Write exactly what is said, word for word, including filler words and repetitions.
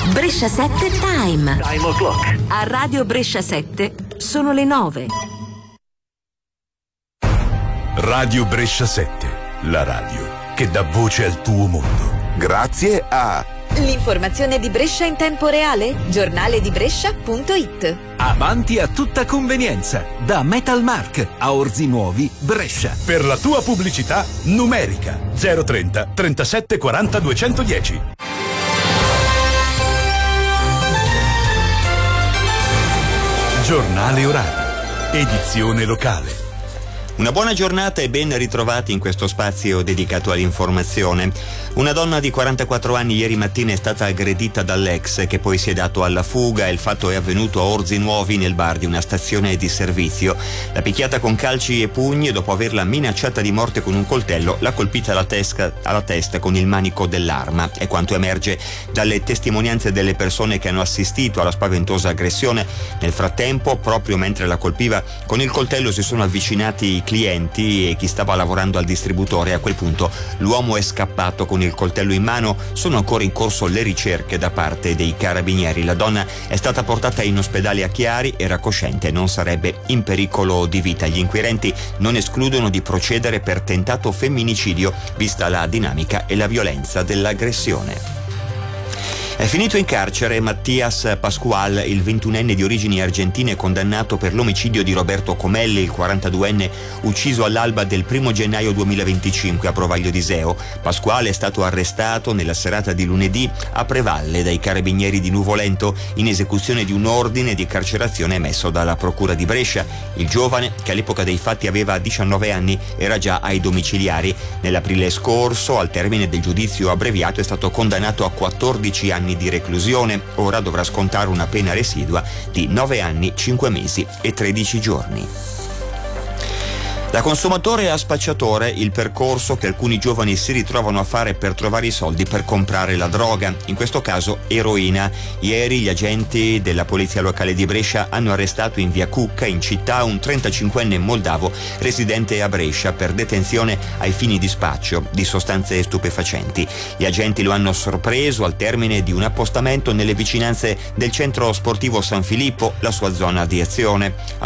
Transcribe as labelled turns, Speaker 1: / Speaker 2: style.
Speaker 1: Brescia sette Time.
Speaker 2: Time o'clock.
Speaker 1: A Radio Brescia sette sono le nove.
Speaker 3: Radio Brescia sette, la radio che dà voce al tuo mondo.
Speaker 4: Grazie a
Speaker 5: l'informazione di Brescia in tempo reale, giornale di Brescia punto it.
Speaker 6: Avanti a tutta convenienza, da Metalmark a Orzi Nuovi, Brescia.
Speaker 3: Per la tua pubblicità numerica zero trenta trentasette quaranta duecentodieci. Giornale orario, edizione locale.
Speaker 7: Una buona giornata e ben ritrovati in questo spazio dedicato all'informazione. Una donna di quarantaquattro anni ieri mattina è stata aggredita dall'ex che poi si è dato alla fuga. Il fatto è avvenuto a Orzi Nuovi nel bar di una stazione di servizio. L'ha picchiata con calci e pugni e dopo averla minacciata di morte con un coltello l'ha colpita alla testa, alla testa con il manico dell'arma. È quanto emerge dalle testimonianze delle persone che hanno assistito alla spaventosa aggressione. Nel frattempo, proprio mentre la colpiva con il coltello, si sono avvicinati i clienti e chi stava lavorando al distributore. A quel punto l'uomo è scappato con il coltello in mano. Sono ancora in corso le ricerche da parte dei carabinieri. La donna è stata portata in ospedale a Chiari, era cosciente, non sarebbe in pericolo di vita. Gli inquirenti non escludono di procedere per tentato femminicidio, vista la dinamica e la violenza dell'aggressione. È finito in carcere Mattias Pascual, il ventunenne di origini argentine condannato per l'omicidio di Roberto Comelli, il quarantaduenne ucciso all'alba del primo gennaio duemilaventicinque a Provaglio d'Iseo. Pascual è stato arrestato nella serata di lunedì a Prevalle dai carabinieri di Nuvolento in esecuzione di un ordine di carcerazione emesso dalla procura di Brescia. Il giovane, che all'epoca dei fatti aveva diciannove anni, era già ai domiciliari. Nell'aprile scorso, al termine del giudizio abbreviato, è stato condannato a quattordici anni di reclusione. Ora dovrà scontare una pena residua di nove anni, cinque mesi e tredici giorni. Da consumatore a spacciatore, il percorso che alcuni giovani si ritrovano a fare per trovare i soldi per comprare la droga, in questo caso eroina. Ieri gli agenti della polizia locale di Brescia hanno arrestato in via Cucca, in città, un trentacinquenne moldavo residente a Brescia per detenzione ai fini di spaccio di sostanze stupefacenti. Gli agenti lo hanno sorpreso al termine di un appostamento nelle vicinanze del centro sportivo San Filippo, la sua zona di azione.